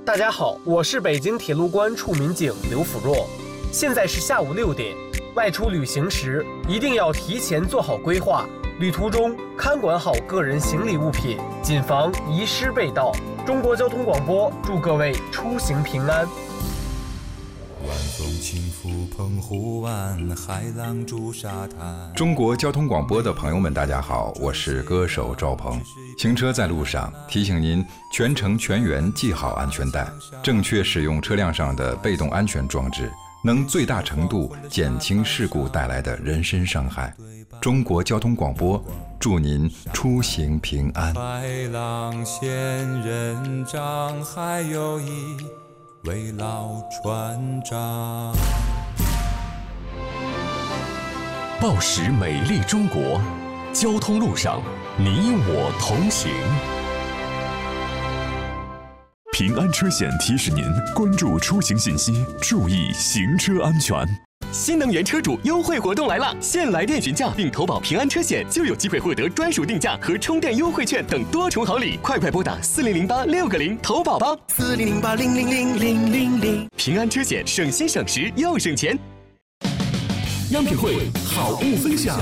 大家好，我是北京铁路关处民警刘辅若。现在是下午6点，外出旅行时一定要提前做好规划，旅途中看管好个人行李物品，谨防遗失被盗。中国交通广播祝各位出行平安。 晚风轻拂澎湖湾，海浪逐沙滩。 中国交通广播的朋友们，大家好，我是歌手赵鹏。行车在路上，提醒您全程全员系好安全带，正确使用车辆上的被动安全装置，能最大程度减轻事故带来的人身伤害。中国交通广播祝您出行平安。 白浪仙人掌，还有一位老船长。 报时美丽中国，交通路上你我同行。平安车险提示您关注出行信息，注意行车安全。新能源车主优惠活动来了，现来电询价并投保平安车险，就有机会获得专属定价和充电优惠券等多重好礼。快拨打4008-6个0投保吧。4008-000-000。平安车险，省心省时又省钱。 样品会好物分享。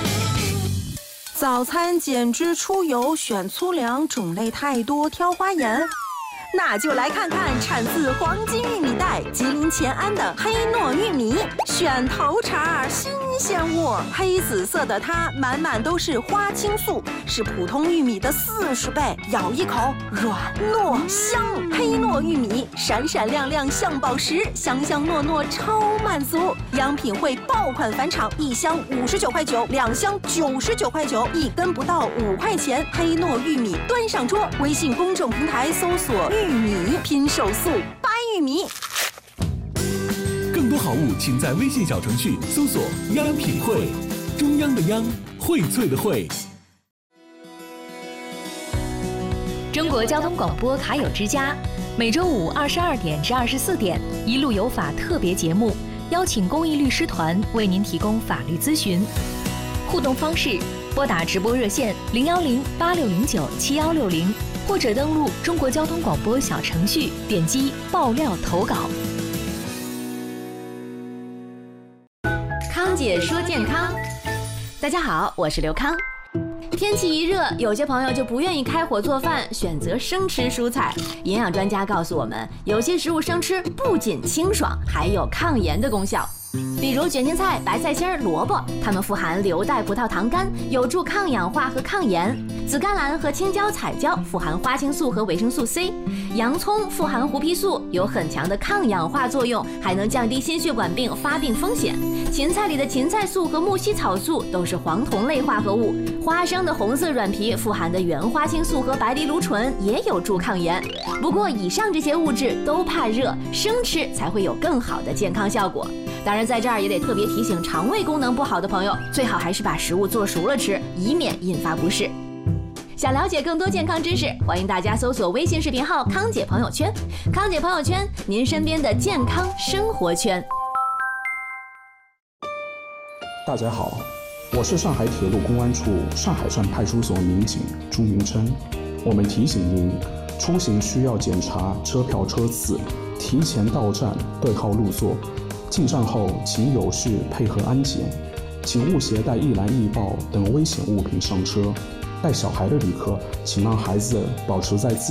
早餐减脂出油选粗粮，种类太多挑花眼。那就来看看产自黄金玉米带吉林乾安的黑糯玉米，选头茬新鲜窝，黑紫色的它满满都是花青素，是普通玉米的40倍，咬一口软糯香。黑糯玉米闪闪亮亮像宝石，香香糯糯超满足。样品会爆款返场，1箱59块9，2箱99块9，一根不到5块钱。黑糯玉米端上桌，微信公众平台搜索玉米拼手速掰玉米。 更多好物请在微信小程序搜索样品会，中央的央，荟萃的荟。 中国交通广播卡友之家，每周五22点至24点，一路有法特别节目，邀请公益律师团为您提供法律咨询。互动方式：拨打直播热线010-8609-7160，或者登录中国交通广播小程序，点击爆料投稿。 康姐说健康，大家好，我是刘康。天气一热，有些朋友就不愿意开火做饭，选择生吃蔬菜。营养专家告诉我们，有些食物生吃不仅清爽，还有抗炎的功效。比如卷心菜、白菜心、萝卜，它们富含硫代葡萄糖苷，有助抗氧化和抗炎。紫甘蓝和青椒、彩椒富含花青素和维生素 C。洋葱富含胡皮素，有很强的抗氧化作用，还能降低心血管病发病风险。芹菜里的芹菜素和木犀草素都是黄酮类化合物。花生的红色软皮富含的原花青素和白藜芦醇也有助抗炎。不过以上这些物质都怕热，生吃才会有更好的健康效果。当然在这儿也得特别提醒肠胃功能不好的朋友，最好还是把食物做熟了吃，以免引发不适。想了解更多健康知识，欢迎大家搜索微信视频号康姐朋友圈。康姐朋友圈，您身边的健康生活圈。 大家好，我是上海铁路公安处上海站派出所民警朱明琛。我们提醒您，出行需要检查车票车次，提前到站对号入座。进站后，请有序配合安检，请勿携带易燃易爆等危险物品上车。带小孩的旅客，请让孩子保持在自